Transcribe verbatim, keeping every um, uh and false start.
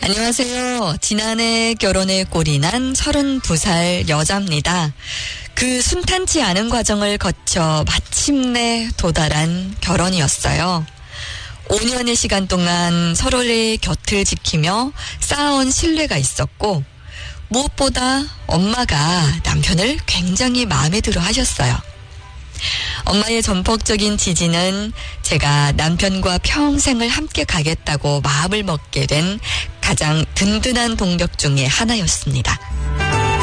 안녕하세요. 지난해 결혼에 꼴이 난 서른두 살 여자입니다. 그 순탄치 않은 과정을 거쳐 마침내 도달한 결혼이었어요. 오 년의 시간 동안 서로의 곁을 지키며 쌓아온 신뢰가 있었고, 무엇보다 엄마가 남편을 굉장히 마음에 들어 하셨어요. 엄마의 전폭적인 지지는 제가 남편과 평생을 함께 가겠다고 마음을 먹게 된 가장 든든한 동력 중에 하나였습니다.